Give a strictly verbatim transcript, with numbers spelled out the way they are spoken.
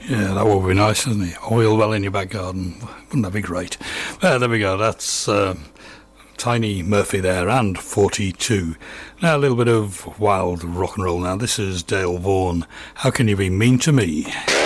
Yeah, that would be nice, wouldn't it? Oil well in your back garden. Wouldn't that be great? Uh, there we go. That's uh, Tiny Murphy there, and forty-two. Now a little bit of wild rock and roll now. This is Dale Vaughan. How Can You Be Mean to Me?